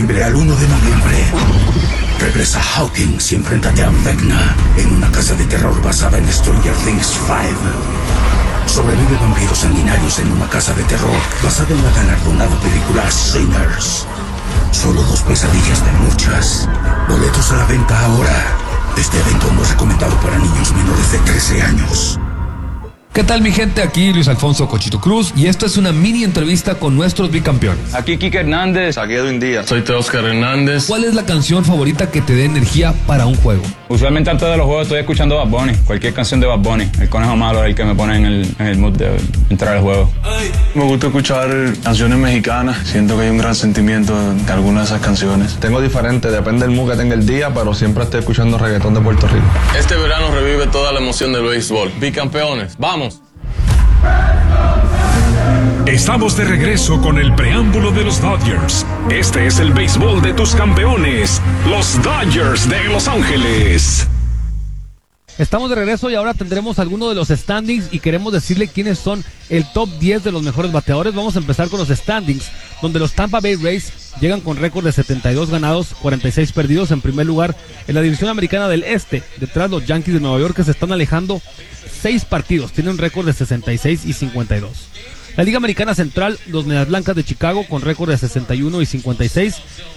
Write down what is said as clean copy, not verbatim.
disponible al 1 de noviembre. Regresa Hawkins y enfréntate a Vecna en una casa de terror basada en Stranger Things 5. Sobrevive vampiros sanguinarios en una casa de terror basada en la galardonada película Sinners. Solo 2 pesadillas de muchas. Boletos a la venta ahora. Este evento no es recomendado para niños menores de 13 años. ¿Qué tal, mi gente? Aquí Luis Alfonso Cochito Cruz y esto es una mini entrevista con nuestros bicampeones. Aquí Quique Hernández. Aquí Edwin Díaz. Soy Teóscar Hernández. ¿Cuál es la canción favorita que te dé energía para un juego? Usualmente antes de los juegos estoy escuchando Bad Bunny, cualquier canción de Bad Bunny. El Conejo Malo es el que me pone en el mood de entrar al juego. Me gusta escuchar canciones mexicanas. Siento que hay un gran sentimiento en algunas de esas canciones. Tengo diferente, depende del mood que tenga el día, pero siempre estoy escuchando reggaetón de Puerto Rico. Este verano revive toda la emoción del béisbol. Bicampeones, ¡vamos! Estamos de regreso con el preámbulo de los Dodgers. Este es el béisbol de tus campeones, los Dodgers de Los Ángeles. Estamos de regreso y ahora tendremos algunos de los standings y queremos decirle quiénes son el top 10 de los mejores bateadores. Vamos a empezar con los standings, donde los Tampa Bay Rays llegan con récord de 72 ganados, 46 perdidos en primer lugar en la división americana del Este. Detrás los Yankees de Nueva York, que se están alejando 6 partidos, tienen un récord de 66 y 52. La Liga Americana Central, los Medias Blancas de Chicago con récord de 61 y 56.